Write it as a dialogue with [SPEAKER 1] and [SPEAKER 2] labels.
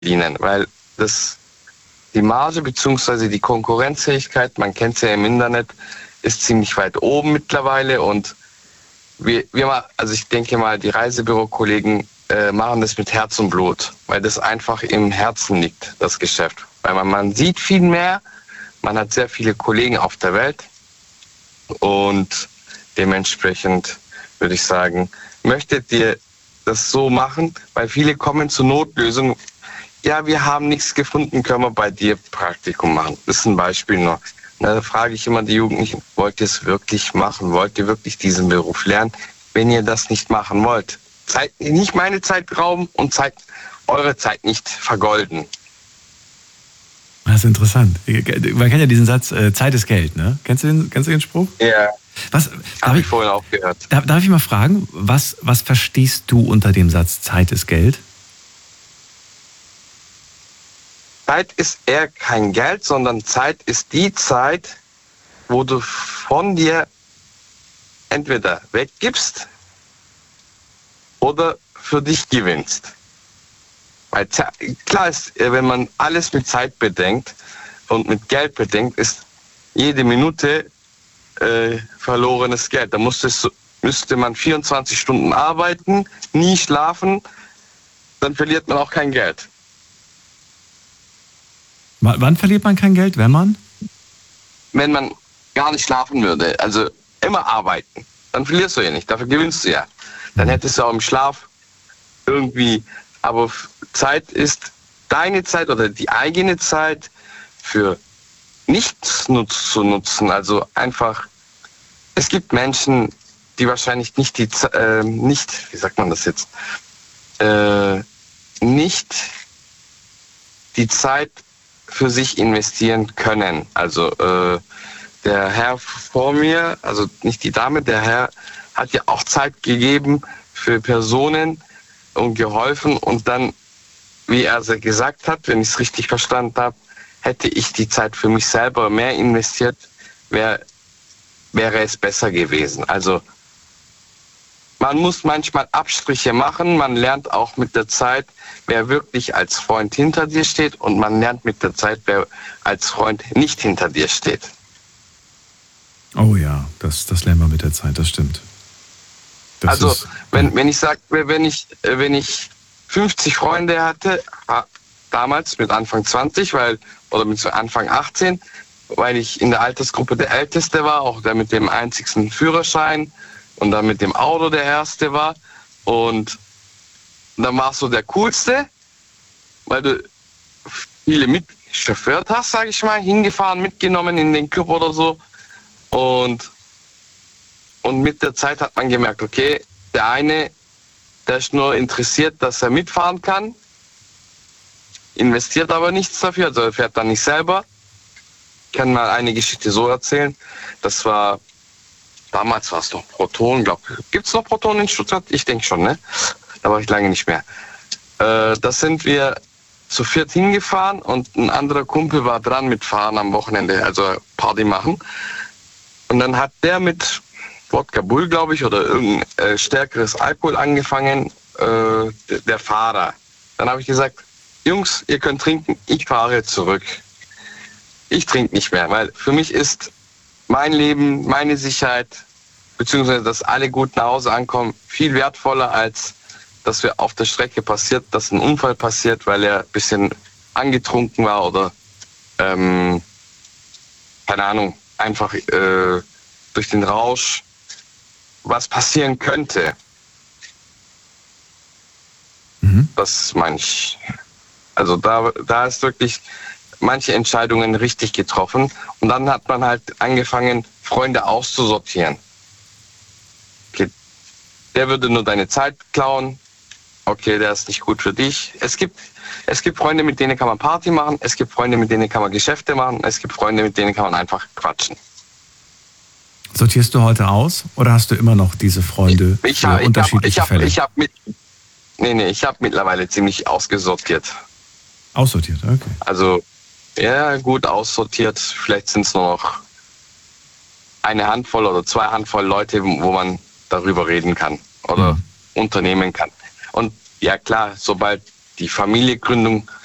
[SPEAKER 1] verdienen, weil die Marge bzw. die Konkurrenzfähigkeit, man kennt es ja im Internet, ist ziemlich weit oben mittlerweile und also ich denke mal, die Reisebüro-Kollegen machen das mit Herz und Blut, weil das einfach im Herzen liegt, das Geschäft. Weil man sieht viel mehr, man hat sehr viele Kollegen auf der Welt und dementsprechend würde ich sagen, möchtet ihr das so machen, weil viele kommen zur Notlösung. Ja, wir haben nichts gefunden, können wir bei dir Praktikum machen. Das ist ein Beispiel nur. Da frage ich immer die Jugendlichen, wollt ihr es wirklich machen? Wollt ihr wirklich diesen Beruf lernen? Wenn ihr das nicht machen wollt, nicht meine Zeit rauben und eure Zeit nicht vergolden.
[SPEAKER 2] Das ist interessant. Man kennt ja diesen Satz, Zeit ist Geld, ne? Kennst du den Spruch?
[SPEAKER 1] Ja.
[SPEAKER 2] Habe
[SPEAKER 1] ich vorhin auch gehört.
[SPEAKER 2] Darf ich mal fragen, was verstehst du unter dem Satz, Zeit ist Geld?
[SPEAKER 1] Zeit ist eher kein Geld, sondern Zeit ist die Zeit, wo du von dir entweder weggibst oder für dich gewinnst. Weil klar ist, wenn man alles mit Zeit bedenkt und mit Geld bedenkt, ist jede Minute verlorenes Geld. Da müsste man 24 Stunden arbeiten, nie schlafen, dann verliert man auch kein Geld.
[SPEAKER 2] Wann verliert man kein Geld, wenn man?
[SPEAKER 1] Wenn man gar nicht schlafen würde, also immer arbeiten, dann verlierst du ja nicht, dafür gewinnst du ja. Dann hättest du auch im Schlaf irgendwie, aber Zeit ist deine Zeit oder die eigene Zeit für nichts zu nutzen, also einfach, es gibt Menschen, die wahrscheinlich nicht wie sagt man das jetzt, nicht die Zeit für sich investieren können. Also der Herr vor mir, also nicht die Dame, der Herr hat ja auch Zeit gegeben für Personen und geholfen und dann, wie er gesagt hat, wenn ich es richtig verstanden habe, hätte ich die Zeit für mich selber mehr investiert, wäre es besser gewesen. Also man muss manchmal Abstriche machen, man lernt auch mit der Zeit, wer wirklich als Freund hinter dir steht und man lernt mit der Zeit, wer als Freund nicht hinter dir steht.
[SPEAKER 2] Oh ja, das lernen wir mit der Zeit, das stimmt.
[SPEAKER 1] Wenn ich 50 Freunde hatte, damals mit Anfang 20, oder mit Anfang 18, weil ich in der Altersgruppe der Älteste war, auch der mit dem einzigsten Führerschein und dann mit dem Auto der Erste war. Und dann warst du der Coolste, weil du viele mitchauffeurt hast, sage ich mal, hingefahren, mitgenommen in den Club oder so. Und mit der Zeit hat man gemerkt, okay, der eine, der ist nur interessiert, dass er mitfahren kann, investiert aber nichts dafür, also er fährt dann nicht selber. Ich kann mal eine Geschichte so erzählen. Damals war es noch Proton, glaube ich. Gibt es noch Proton in Stuttgart? Ich denke schon, ne? Da war ich lange nicht mehr. Da sind wir zu viert hingefahren und ein anderer Kumpel war dran mit Fahren am Wochenende, also Party machen. Und dann hat der mit Wodka Bull, glaube ich, oder irgendein stärkeres Alkohol angefangen, der Fahrer. Dann habe ich gesagt, Jungs, ihr könnt trinken, ich fahre zurück. Ich trinke nicht mehr, weil für mich ist mein Leben, meine Sicherheit, beziehungsweise dass alle gut nach Hause ankommen, viel wertvoller, als dass wir auf der Strecke passiert, dass ein Unfall passiert, weil er ein bisschen angetrunken war oder, keine Ahnung, einfach durch den Rausch was passieren könnte. Das meine ich. Also da ist wirklich manche Entscheidungen richtig getroffen. Und dann hat man halt angefangen, Freunde auszusortieren. Okay, der würde nur deine Zeit klauen. Okay, der ist nicht gut für dich. Es gibt Freunde, mit denen kann man Party machen. Es gibt Freunde, mit denen kann man Geschäfte machen. Es gibt Freunde, mit denen kann man einfach quatschen.
[SPEAKER 2] Sortierst du heute aus oder hast du immer noch diese Freunde für unterschiedliche Fälle? Ich habe
[SPEAKER 1] mittlerweile ziemlich ausgesortiert.
[SPEAKER 2] Aussortiert, okay.
[SPEAKER 1] Also, ja, gut aussortiert. Vielleicht sind es nur noch eine Handvoll oder 2 Handvoll Leute, wo man darüber reden kann oder unternehmen kann. Und ja klar, sobald die Familiengründung